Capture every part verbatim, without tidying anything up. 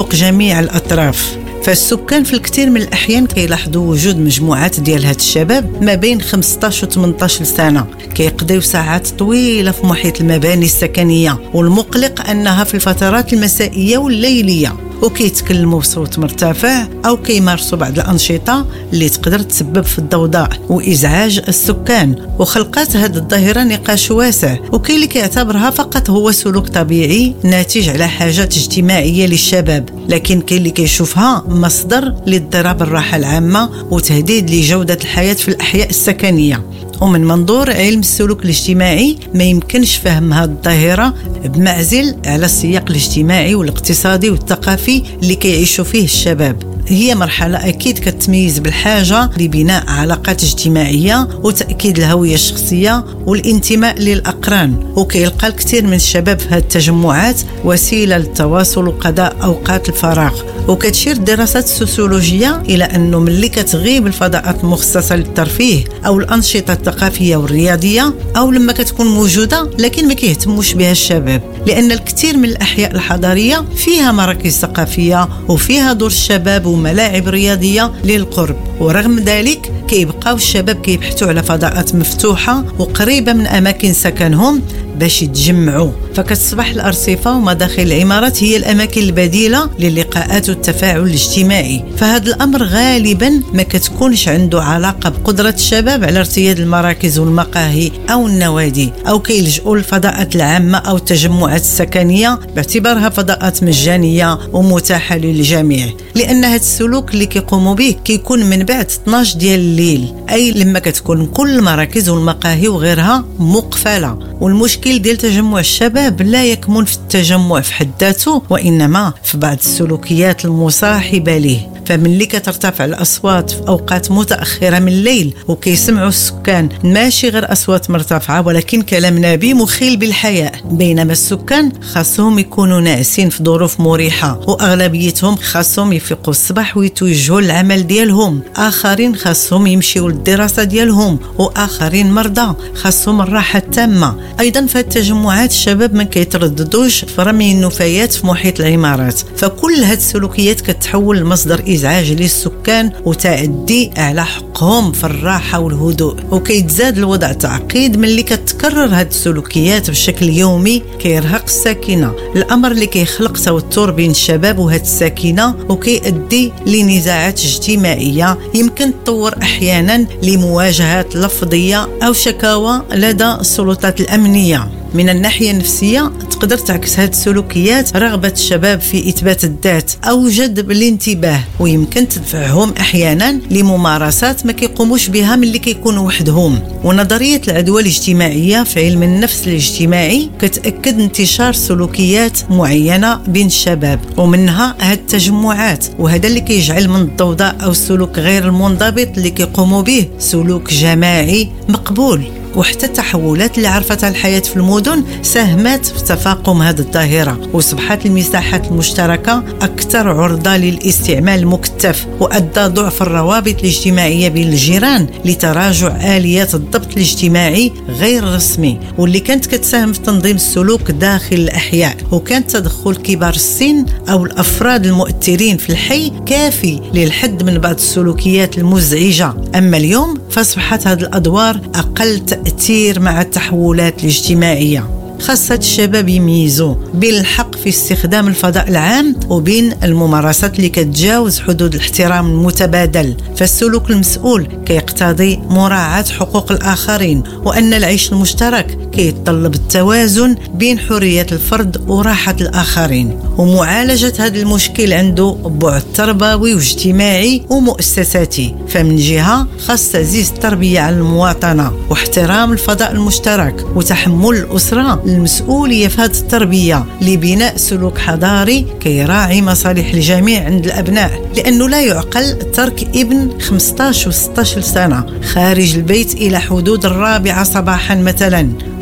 فوق جميع الأطراف. فالسكان في الكثير من الأحيان كيلاحظوا وجود مجموعات ديال هاد الشباب ما بين خمسطاش و ثمنطاش سنة كيقضيو ساعات طويلة في محيط المباني السكنية، والمقلق أنها في الفترات المسائية والليلية وكيتكلموا بصوت مرتفع أو كيمارسوا بعض الأنشطة اللي تقدر تسبب في الضوضاء وإزعاج السكان. وخلقات هذه الظاهرة نقاش واسع، وكاين اللي كيعتبرها فقط هو سلوك طبيعي ناتج على حاجات اجتماعية للشباب، لكن كاين اللي كيشوفها مصدر لاضطراب الراحة العامة وتهديد لجودة الحياة في الأحياء السكنية. ومن منظور علم السلوك الاجتماعي ما يمكنش فهم هذه الظاهرة بمعزل على السياق الاجتماعي والاقتصادي والثقافي اللي كيعيشوا فيه الشباب. هي مرحلة أكيد كتميز بالحاجة لبناء علاقات اجتماعية وتأكيد الهوية الشخصية والانتماء للأقران، وكيلقى الكثير من الشباب في هذه التجمعات وسيلة للتواصل وقضاء أوقات الفراغ. وكتشير الدراسات السوسيولوجية إلى أنه ملي كتغيب الفضاءات المخصصة للترفيه أو الأنشطة الثقافية والرياضية، أو لما كتكون موجودة لكن ما كيهتموش بها الشباب، لأن الكثير من الأحياء الحضارية فيها مراكز ثقافية وفيها دور الشباب وملاعب رياضية للقرب، ورغم ذلك كيبقاو الشباب كيبحثوا على فضاءات مفتوحة وقريبة من أماكن سكنهم باش يتجمعوا. فكتصبح الأرصفة ومداخل العمارات هي الأماكن البديلة للقاءات والتفاعل الاجتماعي. فهذا الأمر غالبا ما كتكونش عنده علاقة بقدرة الشباب على ارتياد المراكز والمقاهي أو النوادي، أو كيلجؤوا الفضاءات العامة أو التجمعات السكنية باعتبارها فضاءات مجانية ومتاحة للجميع، لأن هذا السلوك اللي كيقوموا به كيكون من بعد اثناش ديال الليل، أي لما كتكون كل المراكز والمقاهي وغيرها مقفلة. والمشكل ديال تجمع الشباب لا يكمن في التجمع في حد ذاته، وإنما في بعض السلوكيات المصاحبة له. فملي كترتفع الأصوات في أوقات متأخرة من الليل وكيسمعوا السكان ماشي غير أصوات مرتفعة ولكن كلام نبي مخيل بالحياء، بينما السكان خاصهم يكونوا ناعسين في ظروف مريحة، وأغلبيتهم خاصهم يفيقوا الصباح ويتوجهوا للعمل ديالهم، آخرين خاصهم يمشيوا للدراسة ديالهم، وآخرين مرضى خاصهم الراحة التامة. أيضا في التجمعات الشباب ما كيترددوش في رمي النفايات في محيط العمارات، فكل هذه السلوكيات كتحول لمصدر إزعاج للسكان وتعدي على حقهم في الراحة والهدوء. وكيتزاد الوضع تعقيد ملي كتكرر هذه السلوكيات بشكل يومي كيرهق الساكنة، الأمر اللي كيخلق توتر بين الشباب وهذه الساكنة وكيؤدي لنزاعات اجتماعية يمكن تطور أحيانا لمواجهات لفظية أو شكاوى لدى السلطات الأمنية. من الناحية النفسية تقدر تعكس هذه السلوكيات رغبة الشباب في إثبات الذات أو جذب الانتباه، ويمكن تدفعهم أحيانا لممارسات ما كيقوموش بها ملي كيكونوا وحدهم. ونظرية العدوى الاجتماعية في علم النفس الاجتماعي كتأكد انتشار سلوكيات معينة بين الشباب ومنها هذه التجمعات، وهذا اللي كيجعل من الضوضاء أو السلوك غير المنضبط اللي كيقوموا به سلوك جماعي مقبول. وحتى التحولات اللي عرفتها الحياة في المدن ساهمت في تفاقم هذه الظاهرة، وصبحت المساحات المشتركة أكثر عرضة للاستعمال المكثف، وأدى ضعف الروابط الاجتماعية بين الجيران لتراجع آليات الضبط الاجتماعي غير رسمي، واللي كانت كتساهم في تنظيم السلوك داخل الأحياء. وكان تدخل كبار السن أو الأفراد المؤثرين في الحي كافي للحد من بعض السلوكيات المزعجة. أما اليوم فاصبحت هذه الأدوار أقل تأثير مع التحولات الاجتماعية. خاصة الشباب يميزوا بين الحق في استخدام الفضاء العام وبين الممارسات اللي كتجاوز حدود الاحترام المتبادل. فالسلوك المسؤول كيقتضي مراعاة حقوق الآخرين، وأن العيش المشترك كيتطلب التوازن بين حرية الفرد وراحة الآخرين. ومعالجة هذا المشكل عنده بعد تربوي واجتماعي ومؤسساتي. فمن جهة خاص تعزيز التربية على المواطنة واحترام الفضاء المشترك وتحمل الأسرة المسؤولية في هذه التربية لبناء سلوك حضاري كيراعي مصالح الجميع عند الأبناء، لأنه لا يعقل ترك ابن خمسطاش و ستطاش سنة خارج البيت إلى حدود الرابعة صباحا مثلا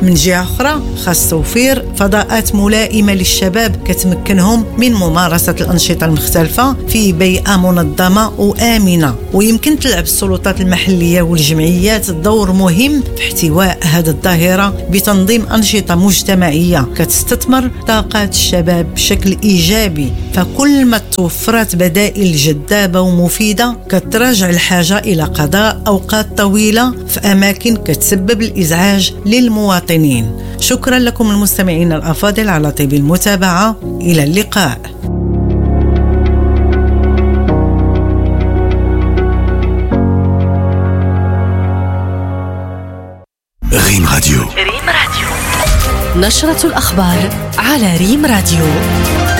من جهة أخرى خاص توفير فضاءات ملائمة للشباب كتمكنهم من ممارسة الأنشطة المختلفة في بيئة منظمة وآمنة. ويمكن تلعب السلطات المحلية والجمعيات دور مهم في احتواء هذه الظاهرة بتنظيم أنشطة مجتمعية كتستثمر طاقات الشباب بشكل إيجابي. فكل ما توفرت بدائل جذابة ومفيدة كتراجع الحاجة إلى قضاء أوقات طويلة في أماكن كتسبب الإزعاج للمواطنين. شكرا لكم المستمعين الأفاضل على طيب المتابعة. إلى اللقاء. ريم راديو. ريم راديو. نشرة الأخبار على ريم راديو.